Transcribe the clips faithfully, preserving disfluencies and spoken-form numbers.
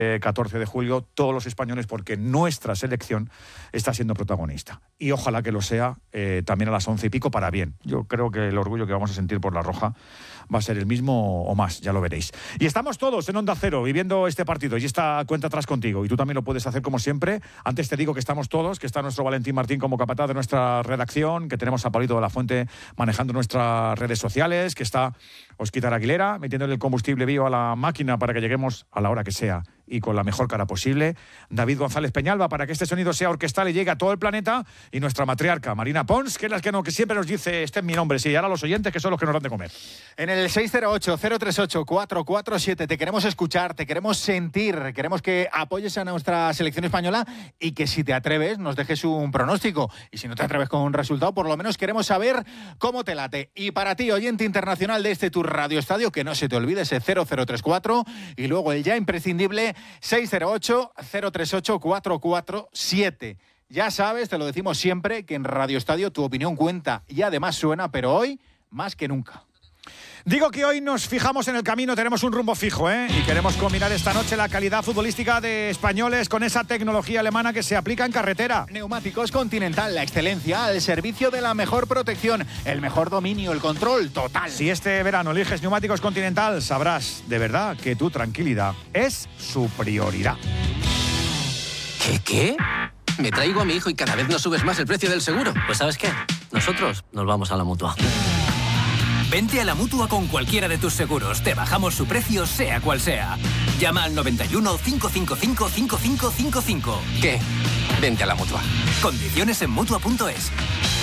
catorce de julio, todos los españoles, porque nuestra selección está siendo protagonista. Y ojalá que lo sea eh, también a las once y pico para bien. Yo creo que el orgullo que vamos a sentir por la Roja va a ser el mismo o más, ya lo veréis. Y estamos todos en Onda Cero viviendo este partido y esta cuenta atrás contigo. Y tú también lo puedes hacer como siempre. Antes te digo que estamos todos, que está nuestro Valentín Martín como capataz de nuestra redacción, que tenemos a Pablito de la Fuente manejando nuestras redes sociales, que está Óscar Aguilera metiéndole el combustible vivo a la máquina para que lleguemos a la hora que sea y con la mejor cara posible. David González Peñalba para que este sonido sea orquestal y llegue a todo el planeta. Y nuestra matriarca, Marina Pons, que es la que, no, que siempre nos dice, este es mi nombre, sí, y ahora los oyentes que son los que nos dan de comer. En el seis cero ocho, cero tres ocho, cuatro cuatro siete te queremos escuchar, te queremos sentir, queremos que apoyes a nuestra selección española y que si te atreves nos dejes un pronóstico. Y si no te atreves con un resultado, por lo menos queremos saber cómo te late. Y para ti, oyente internacional de este Tu Radio Estadio, que no se te olvide ese cero cero tres cuatro y luego el ya imprescindible seis cero ocho, cero tres ocho, cuatro cuatro siete. Ya sabes, te lo decimos siempre, que en Radio Estadio tu opinión cuenta y además suena, pero hoy más que nunca. Digo que hoy nos fijamos en el camino, tenemos un rumbo fijo, ¿eh? Y queremos combinar esta noche la calidad futbolística de españoles con esa tecnología alemana que se aplica en carretera. Neumáticos Continental, la excelencia al servicio de la mejor protección, el mejor dominio, el control total. Si este verano eliges Neumáticos Continental, sabrás de verdad que tu tranquilidad es su prioridad. ¿Qué, qué? Me traigo a mi hijo y cada vez nos subes más el precio del seguro. Pues ¿sabes qué? Nosotros nos vamos a la Mutua. Vente a la Mutua con cualquiera de tus seguros. Te bajamos su precio, sea cual sea. Llama al noventa y uno, cinco cinco cinco, cinco cinco cinco cinco. ¿Qué? Vente a la Mutua. Condiciones en Mutua punto es.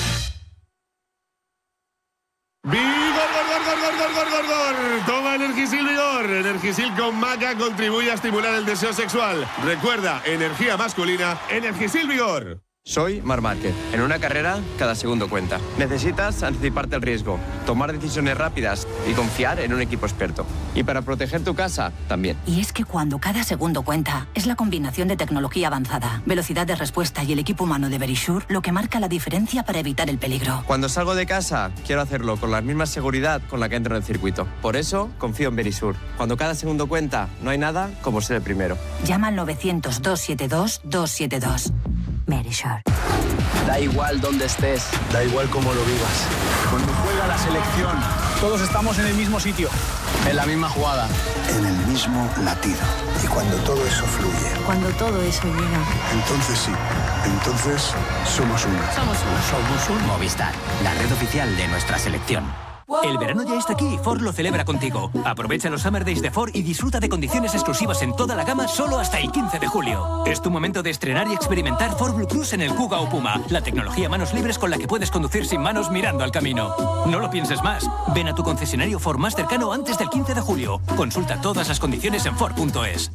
¡Vigor, gor, gor, gor, gor, gor, gor, gor! Toma Energisil Vigor. Energisil con maca contribuye a estimular el deseo sexual. Recuerda, energía masculina, Energisil Vigor. Soy Marc Márquez. En una carrera, cada segundo cuenta. Necesitas anticiparte al riesgo, tomar decisiones rápidas y confiar en un equipo experto. Y para proteger tu casa, también. Y es que cuando cada segundo cuenta, es la combinación de tecnología avanzada, velocidad de respuesta y el equipo humano de Verisure lo que marca la diferencia para evitar el peligro. Cuando salgo de casa, quiero hacerlo con la misma seguridad con la que entro en el circuito. Por eso, confío en Verisure. Cuando cada segundo cuenta, no hay nada como ser el primero. Llama al novecientos, doscientos setenta y dos, doscientos setenta y dos. Verisure. Da igual dónde estés, da igual cómo lo vivas. Cuando juega la selección, todos estamos en el mismo sitio, en la misma jugada, en el mismo latido. Y cuando todo eso fluye, cuando todo eso llega, entonces sí, entonces somos uno. Somos uno. Somos un Movistar, la red oficial de nuestra selección. El verano ya está aquí y Ford lo celebra contigo. Aprovecha los Summer Days de Ford y disfruta de condiciones exclusivas en toda la gama solo hasta el quince de julio. Es tu momento de estrenar y experimentar Ford Blue Cruise en el Kuga o Puma, la tecnología a manos libres con la que puedes conducir sin manos mirando al camino. No lo pienses más. Ven a tu concesionario Ford más cercano antes del quince de julio. Consulta todas las condiciones en Ford punto es.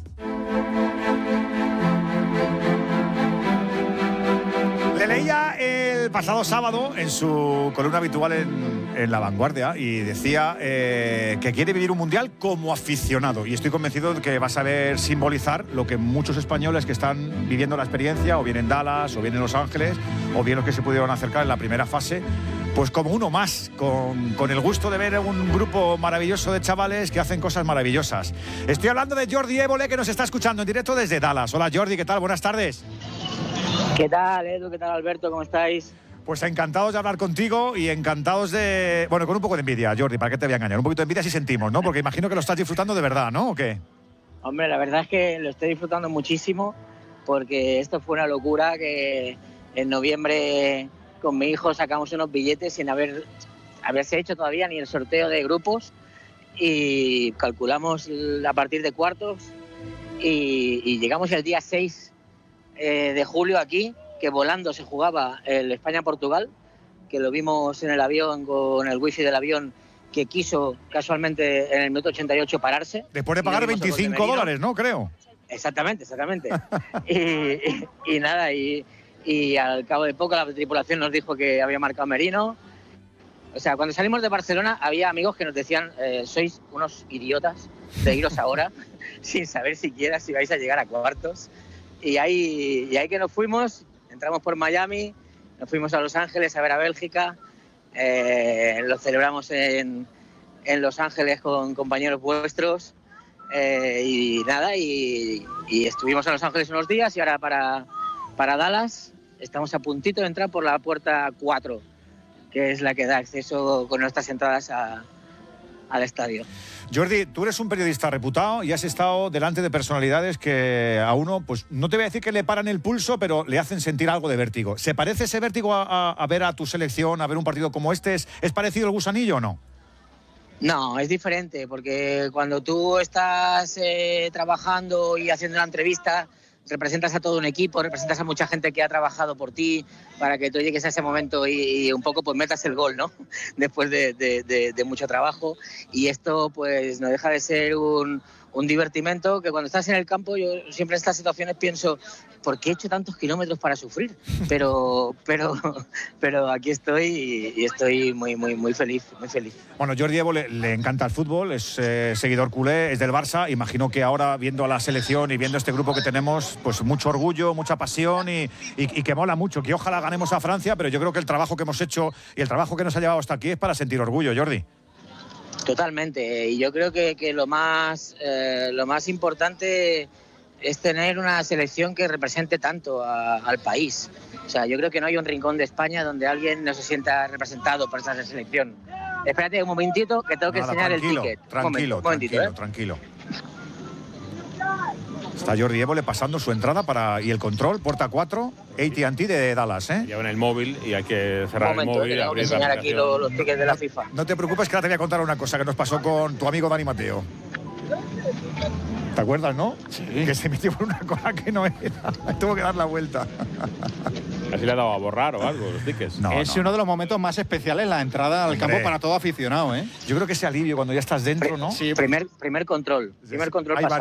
Le leía el pasado sábado en su columna habitual en, en La Vanguardia y decía eh, que quiere vivir un mundial como aficionado, y estoy convencido de que va a saber simbolizar lo que muchos españoles que están viviendo la experiencia, o bien en Dallas, o bien en Los Ángeles, o bien los que se pudieron acercar en la primera fase, pues como uno más, con, con el gusto de ver un grupo maravilloso de chavales que hacen cosas maravillosas. Estoy hablando de Jordi Évole, que nos está escuchando en directo desde Dallas. Hola Jordi, ¿qué tal? Buenas tardes. ¿Qué tal, Edu? ¿Qué tal, Alberto? ¿Cómo estáis? Pues encantados de hablar contigo y encantados de... Bueno, con un poco de envidia, Jordi, ¿para qué te voy a engañar? Un poquito de envidia sí sentimos, ¿no? Porque imagino que lo estás disfrutando de verdad, ¿no? ¿O qué? Hombre, la verdad es que lo estoy disfrutando muchísimo, porque esto fue una locura, que en noviembre con mi hijo sacamos unos billetes sin haber haberse hecho todavía ni el sorteo de grupos, y calculamos a partir de cuartos y, y llegamos el día seis eh, de julio aquí, que volando se jugaba el España-Portugal, que lo vimos en el avión con el wifi del avión, que quiso casualmente en el minuto ochenta y ocho pararse. Después de pagar veinticinco dólares, ¿no? Creo. Exactamente, exactamente. y, y, y nada, y, y al cabo de poco la tripulación nos dijo que había marcado Merino. O sea, cuando salimos de Barcelona había amigos que nos decían, eh, sois unos idiotas de iros ahora sin saber siquiera si vais a llegar a cuartos. Y ahí, y ahí que nos fuimos, entramos por Miami, nos fuimos a Los Ángeles a ver a Bélgica, eh, lo celebramos en, en Los Ángeles con compañeros vuestros, Eh, y nada, y, y estuvimos en Los Ángeles unos días y ahora para, para Dallas estamos a puntito de entrar por la puerta cuatro, que es la que da acceso con nuestras entradas a, al estadio. Jordi, tú eres un periodista reputado y has estado delante de personalidades que a uno, pues no te voy a decir que le paran el pulso, pero le hacen sentir algo de vértigo. ¿Se parece ese vértigo a, a, a ver a tu selección, a ver un partido como este? ¿Es, ¿Es parecido el gusanillo o no? No, es diferente, porque cuando tú estás eh, trabajando y haciendo una entrevista, representas a todo un equipo, representas a mucha gente que ha trabajado por ti para que tú llegues a ese momento y, y un poco pues metas el gol, ¿no? Después de, de, de, de mucho trabajo. Y esto pues no deja de ser un, un divertimento que cuando estás en el campo, yo siempre en estas situaciones pienso, ¿por qué he hecho tantos kilómetros para sufrir? Pero, pero, pero aquí estoy y, y estoy muy, muy, muy feliz, muy feliz. Bueno, Jordi Evo le, le encanta el fútbol, es eh, seguidor culé, es del Barça. Imagino que ahora, viendo a la selección y viendo este grupo que tenemos, pues mucho orgullo, mucha pasión y, y, y que mola mucho. Que ojalá ganemos a Francia, pero yo creo que el trabajo que hemos hecho y el trabajo que nos ha llevado hasta aquí es para sentir orgullo, Jordi. Totalmente, y yo creo que, que lo más eh, lo más importante es tener una selección que represente tanto a, al país. O sea, yo creo que no hay un rincón de España donde alguien no se sienta representado por esa selección. Espérate un momentito que tengo que Nada, enseñar tranquilo, el ticket. Tranquilo, un momentito, tranquilo, ¿eh? tranquilo. Está Jordi Évole pasando su entrada para y el control, puerta cuatro, A T and T de Dallas, ¿eh? Llevan el móvil y hay que cerrar un momento, el móvil y tengo que abrir enseñar la aquí aplicación. los, los tickets de la FIFA. No te preocupes, que ahora te voy a contar una cosa que nos pasó con tu amigo Dani Mateo. ¿Te acuerdas, no? Sí. Que se metió por una cosa que no era. Tuvo que dar la vuelta. Así le ha dado a borrar o algo los tickets. No, es no. uno de los momentos más especiales, la entrada al Hombre, campo para todo aficionado, ¿eh? Yo creo que ese alivio cuando ya estás dentro, ¿no? Sí, primer, primer control. Primer control Hay pasado.